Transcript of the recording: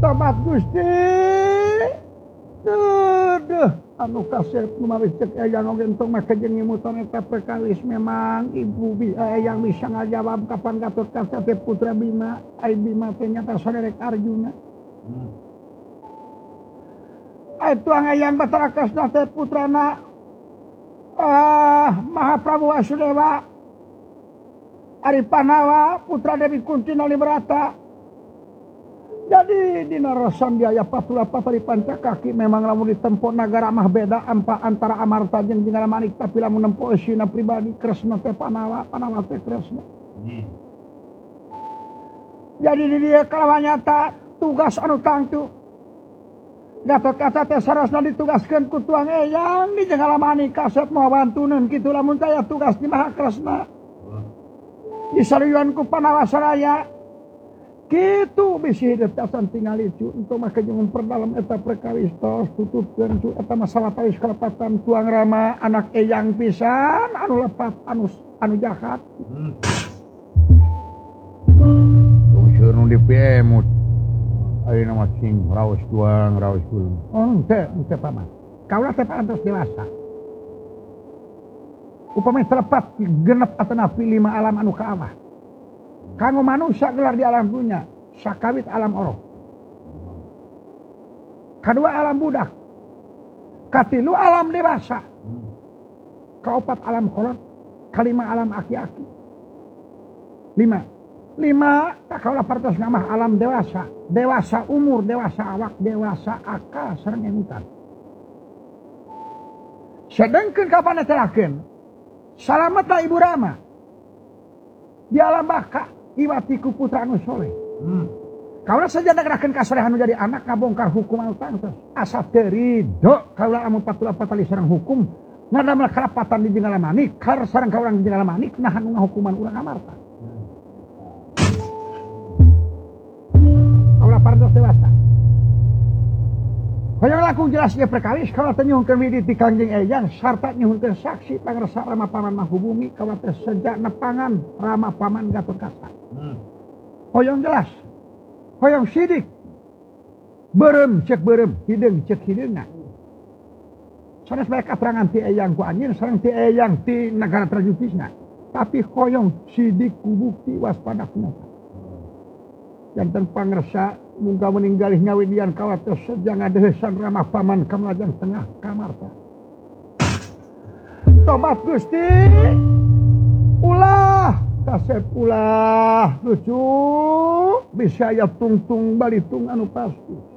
tobat Gusti. Duh, anu kasep numawi cek eyang oge entung make jeung ngimutan eta perkawis memang ibu yang bisa ngajawab kapan Gatot Kaca teh putra Bima, ai Bima teh nyata saderek Arjuna. Ai tuang eyang Batara Kresna teh putrana Mahaprabu Wasudewa, Ari Panawa putra Dewi Kunti Nalibrata. Jadi dina rasan biaya patula patali pancakaki memang lamun ditempo nagara mah beda antara Amarta jeung Jenggala Manik, tapi lamun nempo eusina pribadi Kresna teh Panawa teh Kresna. Jadi di dieu kalawan nyata tugas anu tangtu Gatot Kaca teh sarasna ditugaskeun ku tuang eyang di Jenggala Manik kasep moal bantuneun kitu lamun taya tugas di Maha Kresna. Disaruyuan ku Panawa Saraya. Kitu bisi hidup tasan tinggal itu untuk make jeung perdalam eta perkawis tos tutupkeun cu eta masalah tawis kalepatan tuang Rama anak eyang pisan anu lepat anu jahat. Useur nu dipemut. Ayeuna mah cing raos tuang raos kulun. Oh henteu paman. Kaula teh pantos dewasa. Upami telepat genep atanapi 5 alam anu kaawah. Kanggo manusia gelar di alam dunia, sakawit alam oroh. Kadua alam budak. Katilu alam dewasa. Kaopat alam kolot. Kalima alam aki-aki. 5 kaula partos ngamah alam dewasa. Dewasa umur, dewasa awak, dewasa akal sareng emutan. Sedengkeun kapan terakeun. Salametna Ibu Rama. Di alam baka iwatiku putra anu soleh. Kaula saja nagerakeun kasolehan nu jadi anak ngabongkar hukum anu tangtos. Asa teu ridho kaula amun patula patali sareng hukum ngadamel karapatan di Jenggala Manik, kar sareng ka urang di Jenggala Manik nahan ngahukuman urang Amarta. Kaula partos dewasa. Hoyong langkung jelas ieu perkawis kaula teh nyuhunkeun widi ti Kangjeng Eyang sarta nyuhunkeun saksi pangarsa Rama Paman Mahubumi kaula teh seja nepangan Rama Paman Gatot Kaca. Hoyong jelas. Hoyong sidik. Beureum cek beureum, hideung cek hideungna. Sanes bae katerangan ti Eyang ku anjeun sareng ti Eyang ti negara trajutisna. Tapi hoyong sidik ku bukti waspada kunaon. Janten pangarsa muga meninggalih nyawidian kaula teh seja ngadeuheusan Rama Paman ka Melajang Tengah Kamarta. Tobat Gusti. Ulah kasep ulah lucu bisa aya tungtung balitung anu pasti.